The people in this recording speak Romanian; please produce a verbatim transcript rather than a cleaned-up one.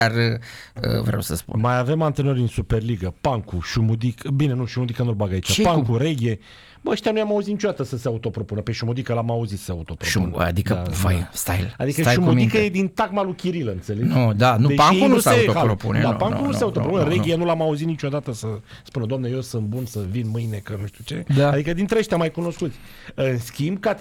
Dar vreau să spun. Mai avem antrenori în Superliga, Pancu, Șumudic, bine, nu, Șumudică nu-l bag aici, Ce Pancu, Reghe. Bă, ăștia nu i-am auzit niciodată să se autopropună. Pe Șumudică l-am auzit să se autopropună. Șum, adică, da, vai, da. Style. Adică stai Șumudică e din tagma lui Chiril, înțelegi? Nu, da, nu, Deși Pancu nu se se autopropune. Da, nu, Pancu nu, nu se autopropune. nu, nu, Reghe nu. nu l-am auzit niciodată să spună, doamne, eu sunt bun să vin mâine, că nu știu ce. Da. Adică dintre ăștia mai cunoscuți. În schimb,